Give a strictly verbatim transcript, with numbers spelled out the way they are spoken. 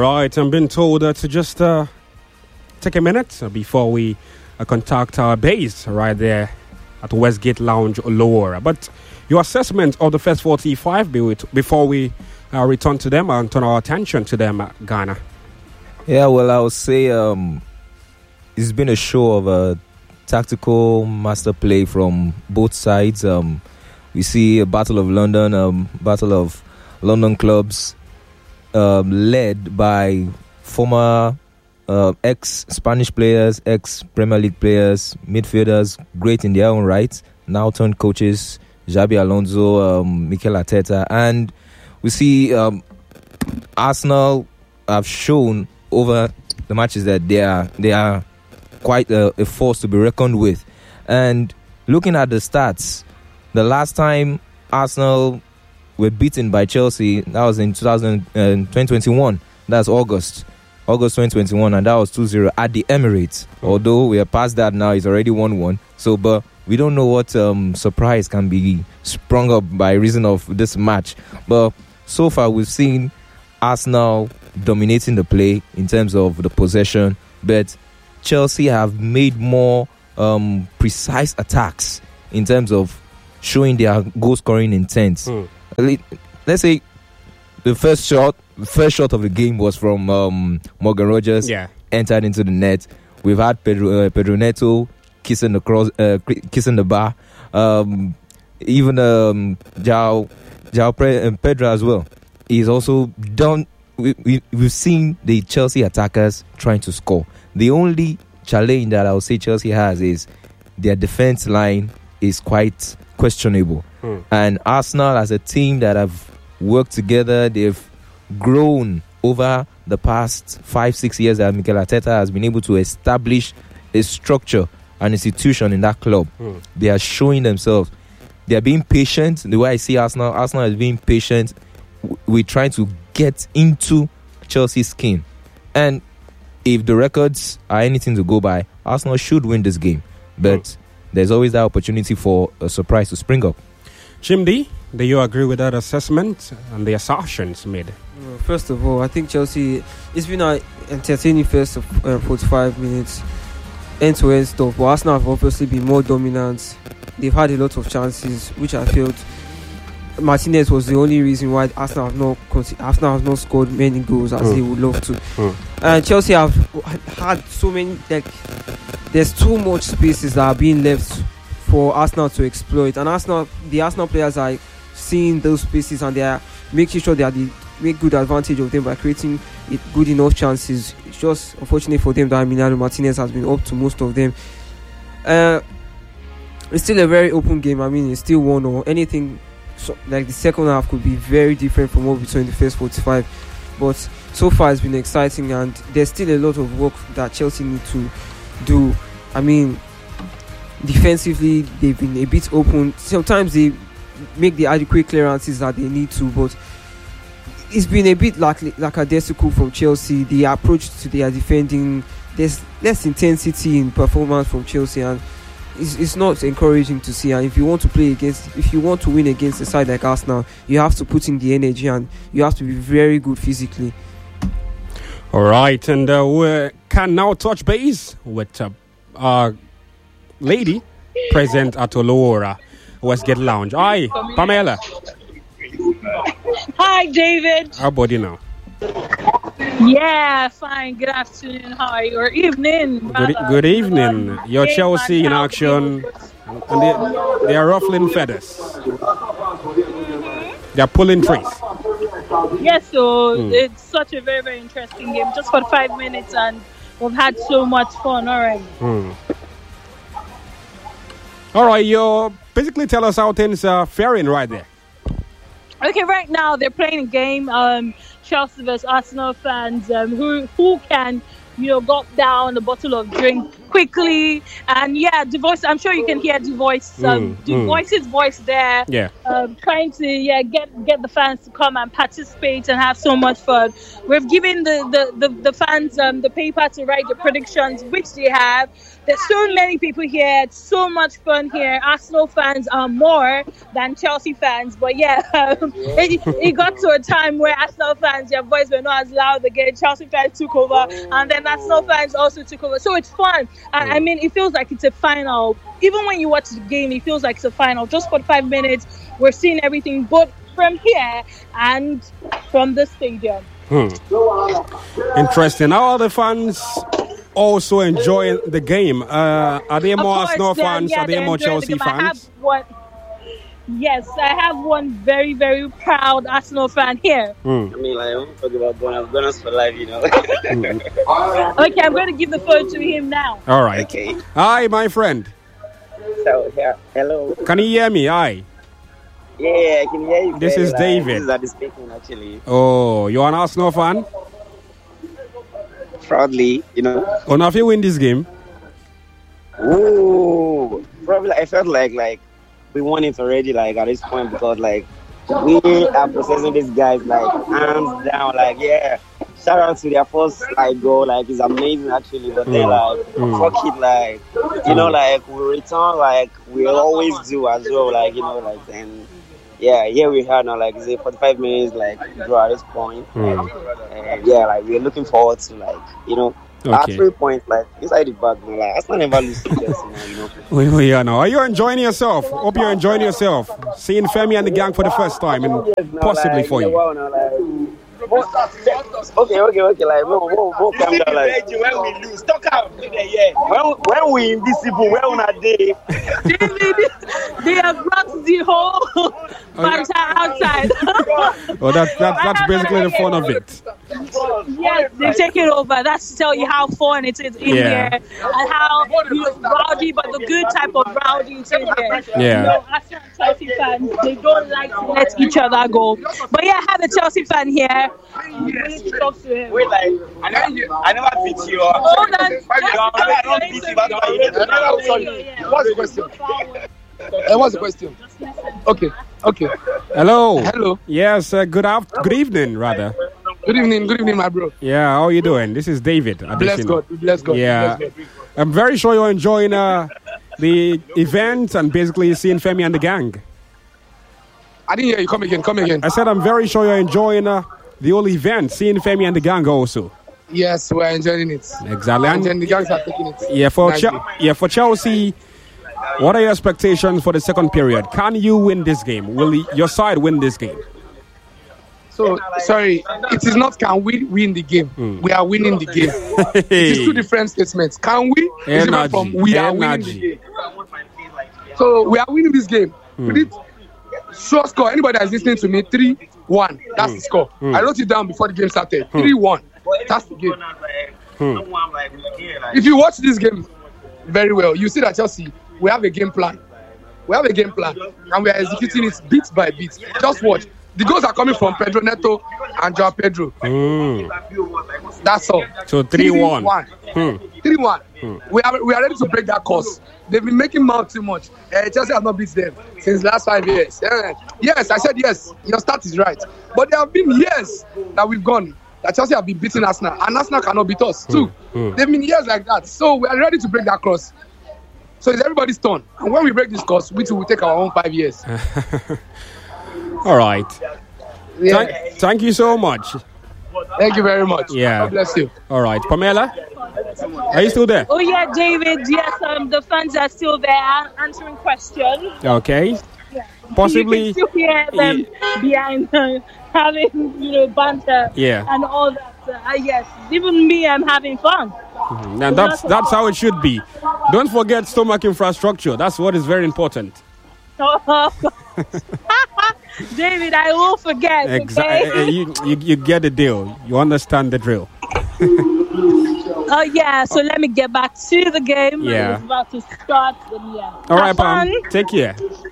right, I'm being told uh, to just uh, take a minute before we uh, contact our base right there at Westgate Lounge, Lower. But your assessment of the first forty-five before we uh, return to them and turn our attention to them, uh, Ghana. Yeah, well, I would say um, it's been a show of a tactical master play from both sides. Um, we see a Battle of London, um, Battle of London clubs, um, led by former uh, ex-Spanish players, ex-Premier League players, midfielders, great in their own right, now turned coaches, Xabi Alonso, um, Mikel Arteta. And we see um, Arsenal have shown over the matches that they are they are quite a, a force to be reckoned with. And looking at the stats, the last time Arsenal were beaten by Chelsea, that was in twenty twenty-one. That's August. August twenty twenty-one, and that was two zero at the Emirates. Although we are past that now, it's already one one. So, but we don't know what um, surprise can be sprung up by reason of this match. But so far, we've seen Arsenal dominating the play in terms of the possession, but Chelsea have made more um, precise attacks in terms of showing their goal-scoring intent. Mm. Let's say the first shot, the first shot of the game was from um, Morgan Rogers. Yeah. Entered into the net. We've had Pedro, uh, Pedro Neto kissing the cross, uh, kissing the bar. Um, even um, João, João Pre- and Pedro as well. He's also done. We, we, we've seen the Chelsea attackers trying to score. The only challenge that I would say Chelsea has is their defense line is quite questionable. Hmm. And Arsenal, as a team that have worked together, they've grown over the past five, six years that Mikel Arteta has been able to establish a structure, an institution in that club. Hmm. They are showing themselves. They are being patient. The way I see Arsenal, Arsenal is being patient. We're trying to get into Chelsea's skin. And if the records are anything to go by, Arsenal should win this game. But mm. there's always that opportunity for a surprise to spring up. Chimdi, do you agree with that assessment and the assertions made? Well, first of all, I think Chelsea, it's been an entertaining first of, uh, forty-five minutes, end-to-end stuff. But Arsenal have obviously been more dominant. They've had a lot of chances, which I felt Martinez was the only reason why Arsenal have not Arsenal have not scored many goals as mm. they would love to. Mm. And Chelsea have had so many, like, there's too much spaces that are being left for Arsenal to exploit. And Arsenal, the Arsenal players are seeing those spaces and they are making sure that they make good advantage of them by creating it good enough chances. It's just unfortunate for them that Emiliano Martinez has been up to most of them. Uh, it's still a very open game. I mean, it's still one or anything. So, like the second half could be very different from what we saw in the first forty-five, but so far it's been exciting and there's still a lot of work that Chelsea need to do. I mean, defensively they've been a bit open. Sometimes they make the adequate clearances that they need to, but it's been a bit like lackadaisical from Chelsea. The approach to their defending, there's less intensity in performance from Chelsea, and It's, it's not encouraging to see. And if you want to play against, if you want to win against a side like Arsenal, you have to put in the energy and you have to be very good physically. All right, and uh, we can now touch base with uh, our lady present at Olora Westgate Lounge. Hi, Pamela. Hi, David. How about you now? Yeah, fine. Good afternoon. How are you? Or evening. Good, good evening. Your Chelsea in action. And they, they are ruffling feathers. They are pulling trees. Yes, so mm. it's such a very, very interesting game. Just for five minutes and we've had so much fun already. Mm. All right, you basically tell us how things are faring right there. Okay, right now they're playing a game. Um, Chelsea versus Arsenal fans. Um, who who can you know, got down a bottle of drink quickly. And yeah, the voice, I'm sure you can hear the voice, um, Mm, the mm. voice's voice there. Yeah. Um, trying to yeah get get the fans to come and participate and have so much fun. We've given the the, the, the fans um, the paper to write the predictions, which they have. There's so many people here. It's so much fun here. Arsenal fans are more than Chelsea fans, but yeah, um, it, it got to a time where Arsenal fans, their voice were not as loud again. Chelsea fans took over, and then Arsenal fans also took over. So it's fun. I, I mean, it feels like it's a final. Even when you watch the game, it feels like it's a final. Just for five minutes, we're seeing everything, both from here and from the stadium. Hmm. Interesting. How are the fans also enjoying the game? Uh, are they Of more course, Arsenal they're- fans? yeah, Are they they're more enjoying the Chelsea game. I have fans? one. Yes, I have one very, very proud Arsenal fan here. Hmm. I mean, like, I'm talking about Gunners, Gunners for life, you know. Okay, I'm going to give the phone to him now. All right. Okay. Hi, my friend. So, yeah, hello. Can you hear me? Hi. Yeah, I can hear you. This very is loud. David. This is Adi speaking, actually. Oh, you're an Arsenal fan? Proudly, you know. Oh, now if you win this game, Ooh, probably I felt like like we won it already, like at this point, because like we are processing these guys like hands down, like yeah. Shout out to their first like goal, like it's amazing actually. But they like Mm. fuck it, like you know, like we return like we always do as well, like you know, like and yeah, here we are now, like it's a forty-five minutes like draw at this point. Mm. And yeah, like we're looking forward to like you know. At Okay. three points, like inside the bag, man, like Arsenal never lose to Chelsea, man, you know. we, we are now. Are you enjoying yourself? Hope you're enjoying yourself. Seeing Femi and the gang for the first time, and Yes, no, possibly like, for in a you. while now, like, okay, okay, okay, like, we'll, we'll, we'll calm down, like, When we lose, talk out. Yeah. when, when we invisible, when on a day, David, they have brought the whole banter outside. Oh, that's that's that's basically the fun of it. Yes, they take it over. That's to tell you how fun it is in Yeah. here and how you know, rowdy, but the good type of rowdy it is here. Yeah. You know, Arsenal and Chelsea fans, they don't like to let each other go. But yeah, I have a Chelsea fan here. We need to talk to him. Wait, like, I never, I never beat you. Or, Hold on. I don't beat you, but I need to Yeah, sorry. yeah. What's the question? Uh, what's the question? Okay, okay. Hello. Hello. Yes. Uh, good after. Good evening, rather. Good evening, good evening, my bro. Yeah. How are you doing? This is David. Bless Adesina. God, bless God. Yeah. Bless God. I'm very sure you're enjoying uh, the event and basically seeing Femi and the gang. I didn't hear you. Come again, come again. I said I'm very sure you're enjoying uh, the whole event, seeing Femi and the gang also. Yes, we're enjoying it. Exactly. And then And the gangs are taking it. yeah, for Nicely. Che- yeah for Chelsea, what are your expectations for the second period? Can you win this game? Will y- your side win this game? So, sorry, it is not can we win the game. Hmm. We are winning the game. It is two different statements. Can we? Is different Energy. from we are winning Energy. the game. So, we are winning this game. Hmm. We did sure score. Anybody that is listening to me, three one. That's the score. Hmm. I wrote it down before the game started. three one. That's the game. Hmm. If you watch this game very well, you see that Chelsea, we have a game plan. We have a game plan, and we are executing it bit by bit. Just watch. The goals are coming from Pedro Neto and Joao Pedro. Mm. That's all. So three one. Hmm. three one. We are we are ready to break that course. They've been making mouth too much. Uh, Chelsea has not beat them since last five years. Uh, yes, I said yes. Your stat is right. But there have been years that we've gone that Chelsea have been beating Arsenal, and Arsenal cannot beat us too. Mm. They've been years like that. So we are ready to break that cross. So it's everybody's turn. And when we break this course, we too will take our own five years. All right. Yeah. Thank, thank you so much. Thank you very much. Yeah. God bless you. All right. Pamela, are you still there? Oh yeah, David. Yes, um, the fans are still there an- answering questions. Okay. Possibly. You can still hear them behind, uh, having you know banter Yeah. and all that. Uh, yes, even me, I'm having fun. And that's that's how it should be. Don't forget stomach infrastructure. That's what is very important. David, I will forget. Exactly. Okay. You, you you get the deal. You understand the drill. Oh yeah. So let me get back to the game. Yeah. It's about to start. And yeah. All right, Have Pam. fun. Take care.